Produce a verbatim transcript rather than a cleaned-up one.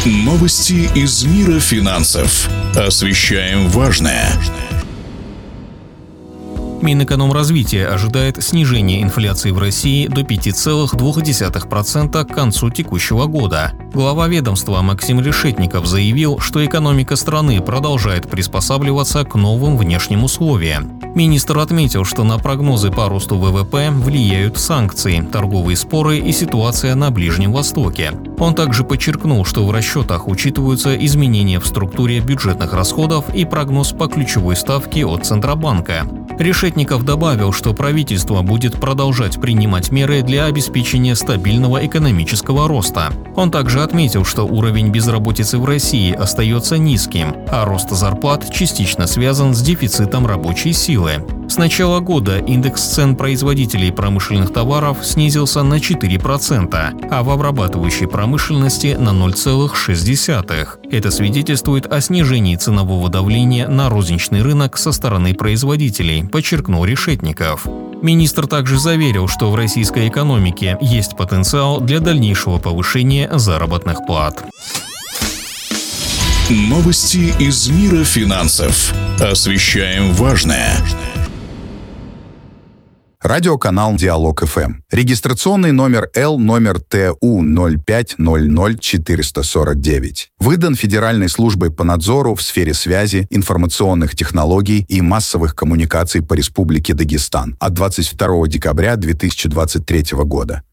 Новости из мира финансов. Освещаем важное. Минэкономразвития ожидает снижение инфляции в России до пяти целых двух десятых процента к концу текущего года. Глава ведомства Максим Решетников заявил, что экономика страны продолжает приспосабливаться к новым внешним условиям. Министр отметил, что на прогнозы по росту вэ вэ пэ влияют санкции, торговые споры и ситуация на Ближнем Востоке. Он также подчеркнул, что в расчетах учитываются изменения в структуре бюджетных расходов и прогноз по ключевой ставке от Центробанка. Решетников добавил, что правительство будет продолжать принимать меры для обеспечения стабильного экономического роста. Он также отметил, что уровень безработицы в России остается низким, а рост зарплат частично связан с дефицитом рабочей силы. С начала года индекс цен производителей промышленных товаров снизился на четыре процента, а в обрабатывающей промышленности на ноль целых шесть десятых. Это свидетельствует о снижении ценового давления на розничный рынок со стороны производителей, подчеркнул Решетников. Министр также заверил, что в российской экономике есть потенциал для дальнейшего повышения заработных плат. Новости из мира финансов. Освещаем важное. Радиоканал Диалог эф эм. Регистрационный номер Л номер Т У ноль пять ноль ноль четыре сорок девять. Выдан Федеральной службой по надзору в сфере связи, информационных технологий и массовых коммуникаций по Республике Дагестан от двадцать второго декабря две тысячи двадцать третьего года.